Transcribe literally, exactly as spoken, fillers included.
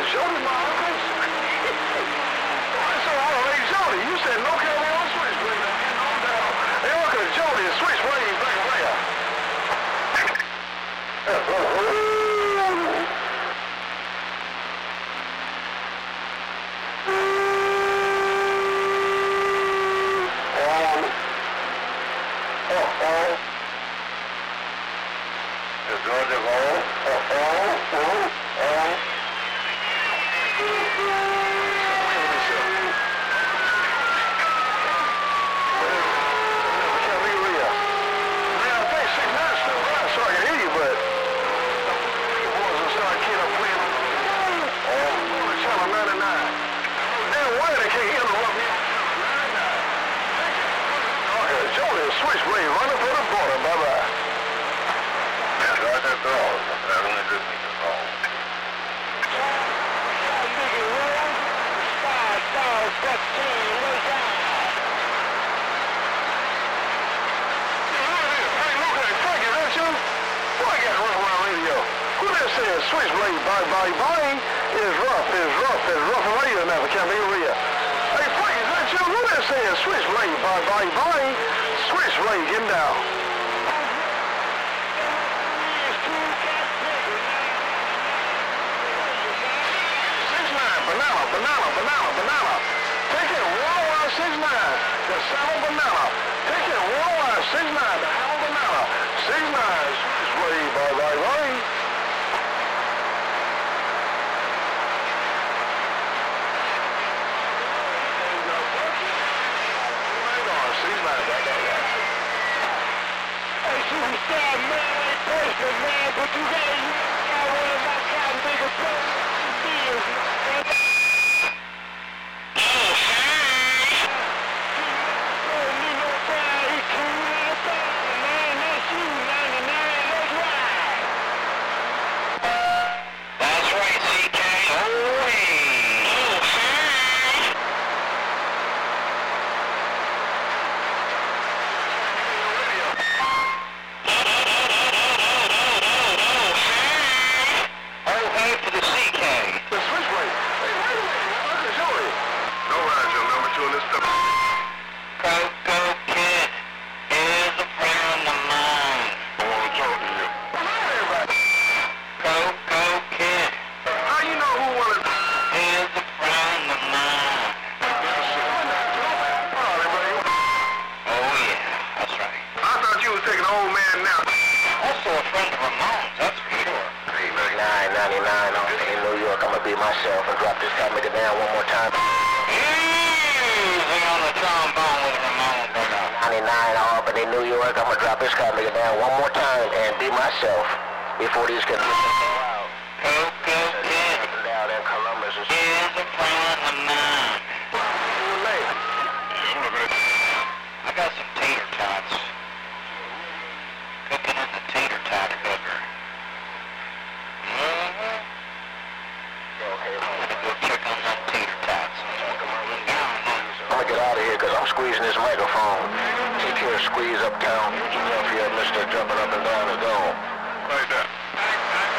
Jody, my uncle? So, oh, hey, Jody, you said no Cali on Switchblade. No doubt. Hey, Uncle Jody, Switchblade, back away. Switchblade, running for the border. Bye-bye. Roger, call. Having a good meeting. Call. Who that says Switchblade, bye, bye, bye, is rough, is rough, is rough and radio now for Camellia. Hey, Frank, is that you? Who that says Switchblade, bye, bye, bye, Switchblade, get him down. six nine, banana, banana, banana, banana. Take it one one six nine, the seven banana. Take it one one six nine, the half banana. six nine, Switchblade, bye, bye, bye. Superstar, man, ain't personal, man, but you gotta use that one of my cotton nigga deals, man. That's right, C K. Oh, hey. Myself and drop this cat nigga down one more time. Easy on the trombone with Ramon, brother. ninety-nine Albany, New York. I'm gonna drop this cat nigga down one more time and be myself before these can go out. Go, go, kid. Down in Columbus and is a friend of mine. I got some tater tots. Cooking in the tater tot cooker. Mm-hmm. I'm gonna get out of here because I'm squeezing this microphone. Take care, squeeze uptown. Mister Jumping up and down is gone. Like that.